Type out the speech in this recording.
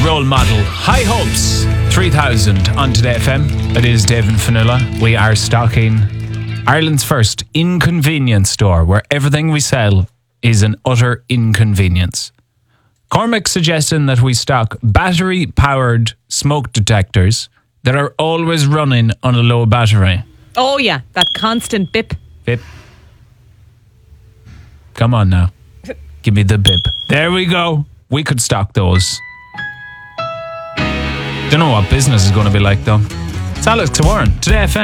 role model. High Hopes 3000 on Today FM. It is David Fanula. We are stocking Ireland's first inconvenience store where everything we sell is an utter inconvenience. Cormac's suggesting that we stock battery-powered smoke detectors that are always running on a low battery. Oh yeah, that constant bip. Bip. Come on now. Give me the bip. There we go. We could stock those. Don't know what business is going to be like though. It's Alex Warren, Today FM.